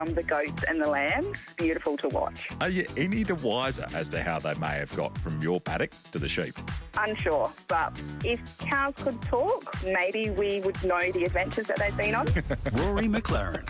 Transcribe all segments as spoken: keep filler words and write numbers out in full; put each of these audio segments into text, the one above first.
Um, the goats and the lambs, beautiful to watch. Are you any the wiser as to how they may have got from your paddock to the sheep? Unsure, but if cows could talk, maybe we would know the adventures that they've been on. Rory McLaren.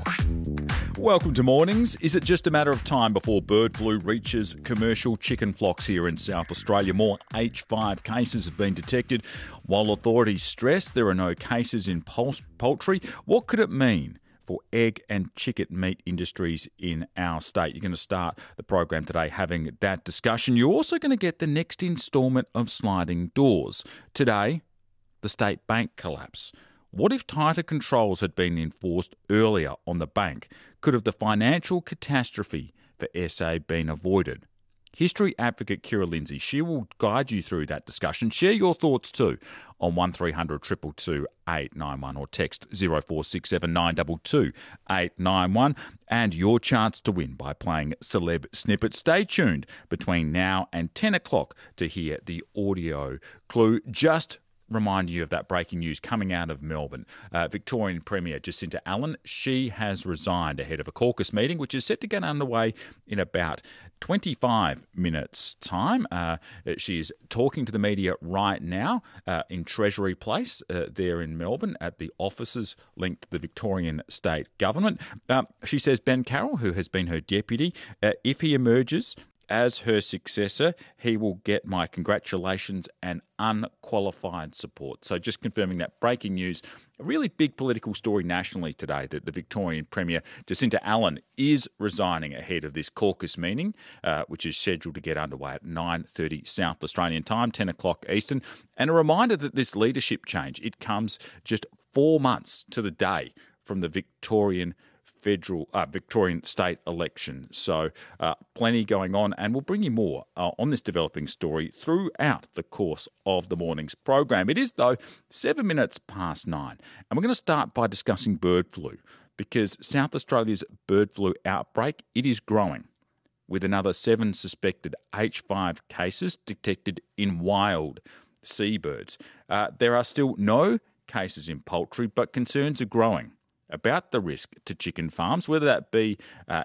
Welcome to Mornings. Is it just a matter of time before bird flu reaches commercial chicken flocks here in South Australia? More H five cases have been detected. While authorities stress there are no cases in poultry, what could it mean for egg and chicken meat industries in our state? You're going to start the program today having that discussion. You're also going to get the next instalment of Sliding Doors. Today, the state bank collapse. What if tighter controls had been enforced earlier on the bank? Could have the financial catastrophe for S A been avoided? History advocate Kira Lindsay, she will guide you through that discussion. Share your thoughts too on one three hundred two two two eight nine one or text zero four six seven nine two two eight nine one and your chance to win by playing Celeb Snippet. Stay tuned between now and ten o'clock to hear the audio clue. Just remind you of that breaking news coming out of Melbourne. Uh, Victorian Premier Jacinta Allan, she has resigned ahead of a caucus meeting which is set to get underway in about twenty-five minutes' time. Uh, she is talking to the media right now uh, in Treasury Place uh, there in Melbourne at the offices linked to the Victorian State Government. Uh, she says Ben Carroll, who has been her deputy, uh, if he emerges as her successor, he will get my congratulations and unqualified support. So just confirming that breaking news, a really big political story nationally today that the Victorian Premier Jacinta Allan is resigning ahead of this caucus meeting, uh, which is scheduled to get underway at nine thirty South Australian time, ten o'clock Eastern. And a reminder that this leadership change, it comes just four months to the day from the Victorian federal uh, Victorian state election. So uh, plenty going on, and we'll bring you more uh, on this developing story throughout the course of the morning's program. It is, though, seven minutes past nine, and we're going to start by discussing bird flu, because South Australia's bird flu outbreak, it is growing, with another seven suspected H five cases detected in wild seabirds. Uh, there are still no cases in poultry, but concerns are growing about the risk to chicken farms, whether that be uh,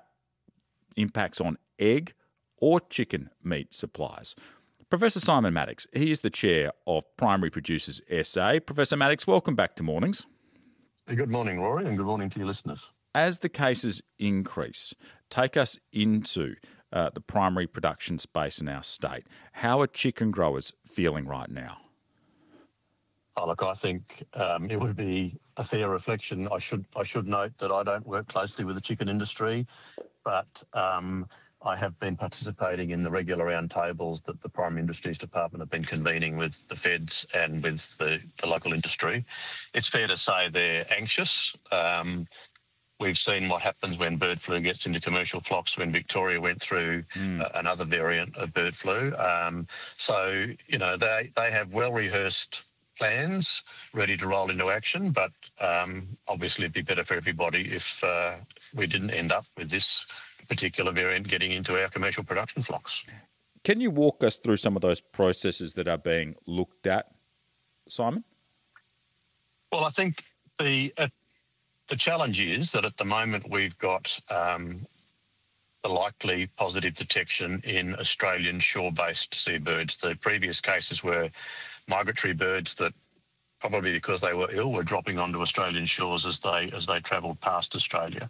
impacts on egg or chicken meat supplies. Professor Simon Maddocks, he is the chair of Primary Producers S A. Professor Maddocks, welcome back to Mornings. Good morning, Rory, and good morning to your listeners. As the cases increase, take us into uh, the primary production space in our state. How are chicken growers feeling right now? Oh, look, I think um, it would be a fair reflection. I should I should note that I don't work closely with the chicken industry, but um, I have been participating in the regular roundtables that the Primary Industries Department have been convening with the feds and with the, the local industry. It's fair to say they're anxious. Um, we've seen what happens when bird flu gets into commercial flocks, when Victoria went through mm. uh, another variant of bird flu. Um, so, you know, they, they have well-rehearsed plans ready to roll into action, but um, obviously it'd be better for everybody if uh, we didn't end up with this particular variant getting into our commercial production flocks. Can you walk us through some of those processes that are being looked at, Simon? Well, I think the uh, the challenge is that at the moment we've got um, the likely positive detection in Australian shore-based seabirds. The previous cases were migratory birds that, probably because they were ill, were dropping onto Australian shores as they as they travelled past Australia.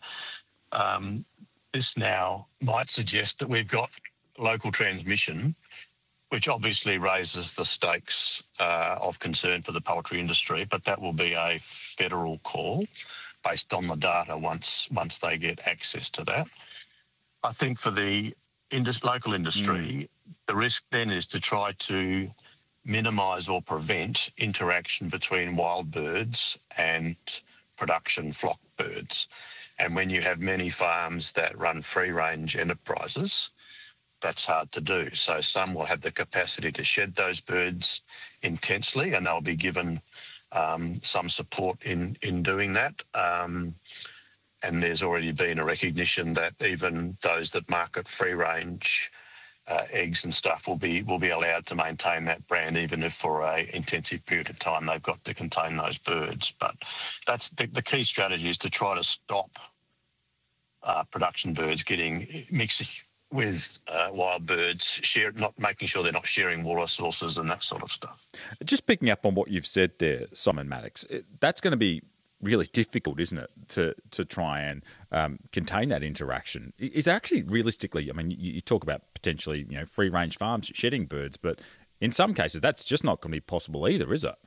Um, this now might suggest that we've got local transmission, which obviously raises the stakes uh, of concern for the poultry industry, but that will be a federal call based on the data once once they get access to that. I think for the indus- local industry, mm. the risk then is to try to minimise or prevent interaction between wild birds and production flock birds. And when you have many farms that run free-range enterprises, that's hard to do. So some will have the capacity to shed those birds intensely, and they'll be given um, some support in, in doing that. Um, and there's already been a recognition that even those that market free-range Uh, eggs and stuff will be will be allowed to maintain that brand, even if for a intensive period of time they've got to contain those birds. But that's the, the key strategy is to try to stop uh, production birds getting mixed with uh, wild birds, share, not making sure they're not sharing water sources and that sort of stuff. Just picking up on what you've said there, Simon Maddox, it, that's going to be really difficult, isn't it, to to try and um, contain that interaction? Is actually realistically, I mean, you, you talk about potentially, you know, free range farms shedding birds, but in some cases that's just not going to be possible either, is it?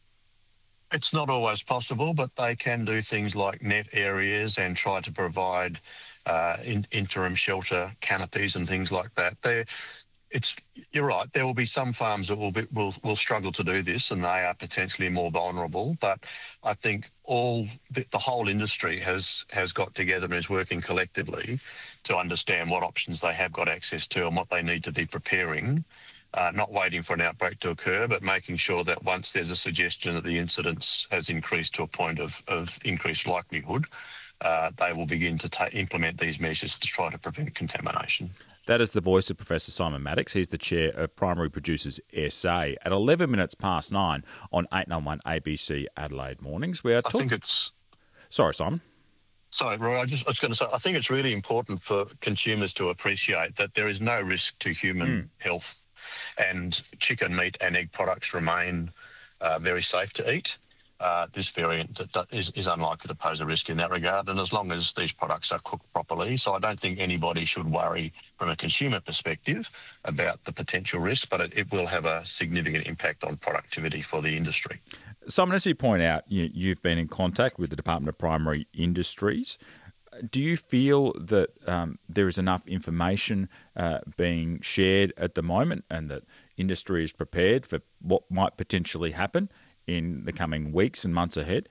It's not always possible, but they can do things like net areas and try to provide uh, in, interim shelter canopies and things like that. They're, It's you're right. There will be some farms that will be, will will struggle to do this, and they are potentially more vulnerable. But I think all the, the whole industry has has got together and is working collectively to understand what options they have got access to and what they need to be preparing. Uh, not waiting for an outbreak to occur, but making sure that once there's a suggestion that the incidence has increased to a point of of increased likelihood, uh, they will begin to ta- implement these measures to try to prevent contamination. That is the voice of Professor Simon Maddox. He's the chair of Primary Producers S A. At eleven minutes past nine on eight ninety-one A B C Adelaide Mornings, we are talking... I think it's... Sorry, Simon. Sorry, Roy, I, just, I was going to say, I think it's really important for consumers to appreciate that there is no risk to human mm. health, and chicken, meat and egg products remain uh, very safe to eat. Uh, this variant is, is unlikely to pose a risk in that regard, and as long as these products are cooked properly. So I don't think anybody should worry from a consumer perspective about the potential risk, but it, it will have a significant impact on productivity for the industry. Simon, as you point out, you, you've been in contact with the Department of Primary Industries. Do you feel that um, there is enough information uh, being shared at the moment and that industry is prepared for what might potentially happen in the coming weeks and months ahead?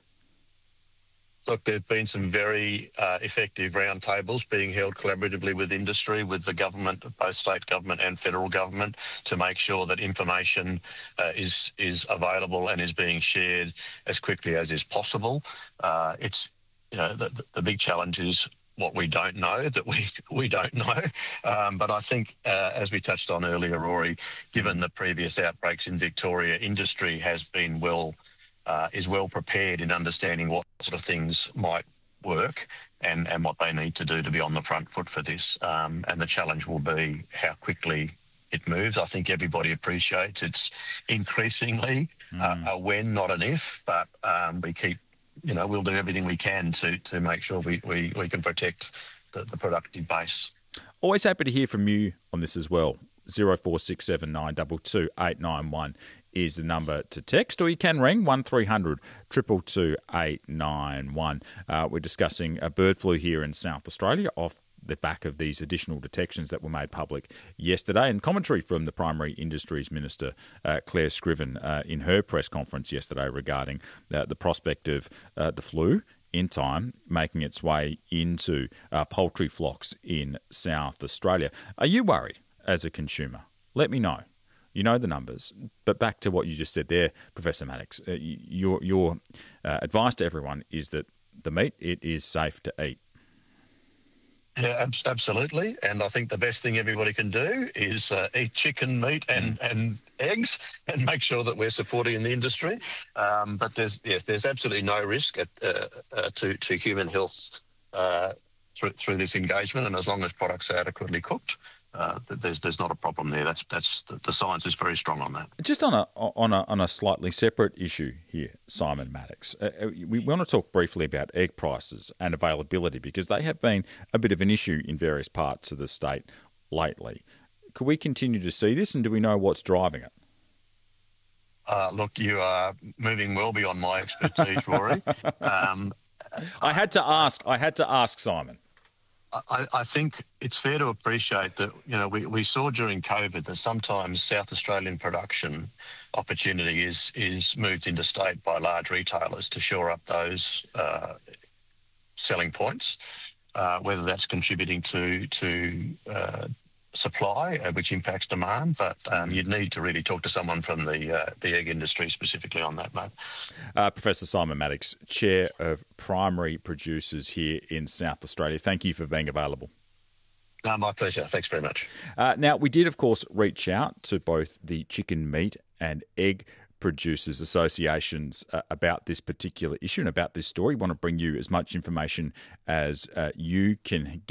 Look, there have been some very uh, effective roundtables being held collaboratively with industry, with the government, both state government and federal government, to make sure that information uh, is is available and is being shared as quickly as is possible. Uh, it's you know the, the big challenge is what we don't know, that we we don't know. Um, but I think, uh, as we touched on earlier, Rory, given the previous outbreaks in Victoria, industry has been well, uh, is well prepared in understanding what sort of things might work and, and what they need to do to be on the front foot for this. Um, and the challenge will be how quickly it moves. I think everybody appreciates it's increasingly mm. uh, a when, not an if, but um, we keep You know, we'll do everything we can to to make sure we, we, we can protect the, the productive base. Always happy to hear from you on this as well. zero four six seven nine two two eight nine one is the number to text, or you can ring one three hundred two two two eight nine one. Uh, we're discussing a bird flu here in South Australia off the back of these additional detections that were made public yesterday, and commentary from the Primary Industries Minister, uh, Claire Scriven, uh, in her press conference yesterday regarding uh, the prospect of uh, the flu in time making its way into uh, poultry flocks in South Australia. Are you worried as a consumer? Let me know. You know the numbers. But back to what you just said there, Professor Maddox, uh, your, your uh, advice to everyone is that the meat, it is safe to eat. Yeah, absolutely. And I think the best thing everybody can do is uh, eat chicken, meat and, and eggs and make sure that we're supporting the industry. Um, but there's yes, there's absolutely no risk at, uh, uh, to, to human health uh, through, through this engagement. And as long as products are adequately cooked, uh, there's there's not a problem there. That's that's the, the science is very strong on that. Just on a on a on a slightly separate issue here, Simon Maddox, uh, we want to talk briefly about egg prices and availability because they have been a bit of an issue in various parts of the state lately. Could we continue to see this, and do we know what's driving it? Uh, look, you are moving well beyond my expertise, Rory. Um, I had to ask. I had to ask, Simon. I, I think it's fair to appreciate that, you know, we, we saw during COVID that sometimes South Australian production opportunity is is moved interstate by large retailers to shore up those uh, selling points, uh, whether that's contributing to to uh, supply, uh, which impacts demand. But um, you'd need to really talk to someone from the uh, the egg industry specifically on that, mate. Uh, Professor Simon Maddox, Chair of Primary Producers here in South Australia. Thank you for being available. No, my pleasure. Thanks very much. Uh, now, we did, of course, reach out to both the chicken, meat and egg producers associations uh, about this particular issue and about this story. We want to bring you as much information as uh, you can get.